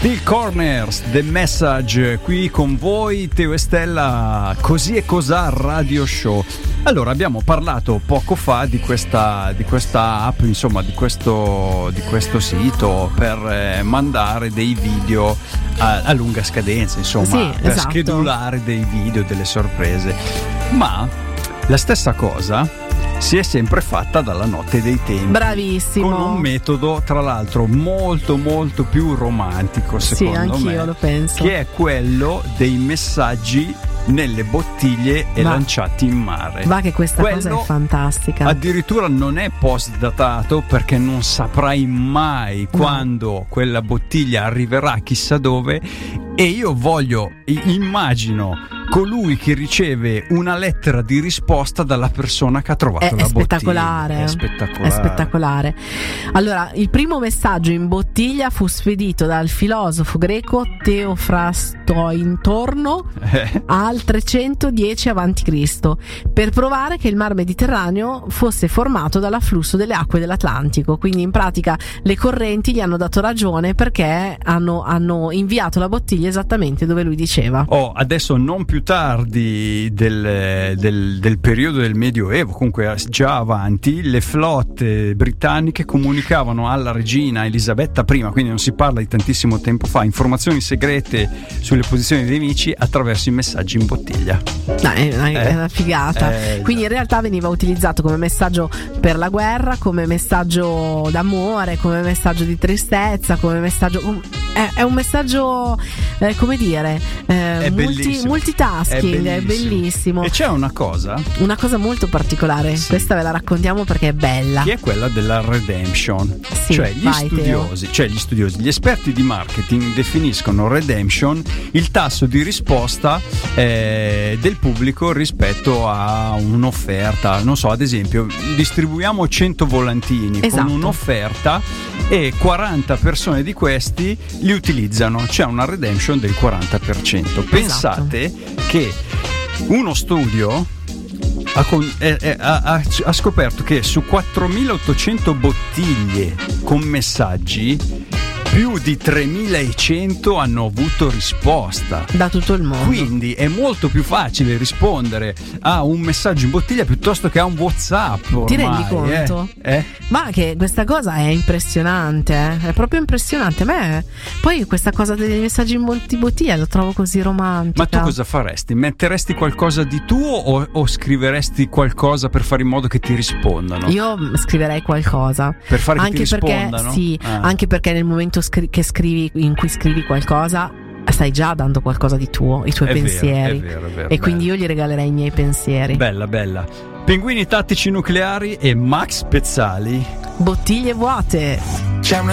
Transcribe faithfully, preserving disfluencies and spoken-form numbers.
Steel Corners, The Message, qui con voi Teo e Stella, Così e Cos'ha Radio Show. Allora, abbiamo parlato poco fa di questa, di questa app, insomma, di questo, di questo sito per eh, mandare dei video a, a lunga scadenza, insomma, sì, per esatto. schedulare dei video, delle sorprese. Ma la stessa cosa si è sempre fatta dalla notte dei tempi. Bravissimo. Con un metodo, tra l'altro, molto molto più romantico, secondo sì, anch'io me, lo penso. che è quello dei messaggi nelle bottiglie e Va. lanciati in mare. Va che questa Quello cosa è fantastica. Addirittura non è post datato, perché non saprai mai no. quando quella bottiglia arriverà chissà dove. E io voglio, immagino colui che riceve una lettera di risposta dalla persona che ha trovato è, la è spettacolare. bottiglia. È spettacolare. È spettacolare. Allora, il primo messaggio in bottiglia fu spedito dal filosofo greco Teofrastointorno Eh. al trecentodieci avanti Cristo per provare che il mar Mediterraneo fosse formato dall'afflusso delle acque dell'Atlantico. Quindi in pratica le correnti gli hanno dato ragione, perché hanno, hanno inviato la bottiglia esattamente dove lui diceva. Oh, adesso non più tardi del, del, del periodo del Medioevo, comunque già avanti, le flotte britanniche comunicavano alla regina Elisabetta I, quindi non si parla di tantissimo tempo fa, informazioni segrete sulle posizioni dei nemici attraverso i messaggi in bottiglia. No, è, è Eh. una figata. Eh, Quindi in realtà veniva utilizzato come messaggio per la guerra, come messaggio d'amore, come messaggio di tristezza, come messaggio è, è un messaggio eh, come dire eh, È multi, bellissimo. multitasking, è bellissimo. è bellissimo. E c'è una cosa, Una cosa molto particolare, Sì. questa ve la raccontiamo perché è bella. che è quella della redemption. Sì, cioè gli vai, studiosi, cioè gli studiosi, gli esperti di marketing definiscono redemption il tasso di risposta eh, del pubblico rispetto a un'offerta. Non so, ad esempio, distribuiamo cento volantini Esatto. con un'offerta e quaranta persone di questi li utilizzano. C'è una redemption del quaranta per cento. Pensate che uno studio ha, con, eh, eh, ha, ha, ha scoperto che su quattromilaottocento bottiglie con messaggi più di tremilacento hanno avuto risposta. Da tutto il mondo. Quindi è molto più facile rispondere a un messaggio in bottiglia piuttosto che a un WhatsApp ormai. Ti rendi conto? Eh? Eh? Ma che questa cosa è impressionante, eh? È proprio impressionante. A me poi questa cosa dei messaggi in bot- bottiglia lo trovo così romantica. Ma tu cosa faresti? Metteresti qualcosa di tuo o, o scriveresti qualcosa per fare in modo che ti rispondano? Io scriverei qualcosa. Per fare che anche ti perché rispondano? sì, Ah. anche perché nel momento scri- che scrivi in cui scrivi qualcosa stai già dando qualcosa di tuo, i tuoi È vero, pensieri. è vero, è vero, e quindi bello. io gli regalerei i miei pensieri. Bella, bella. Pinguini tattici nucleari e Max Pezzali. Bottiglie vuote.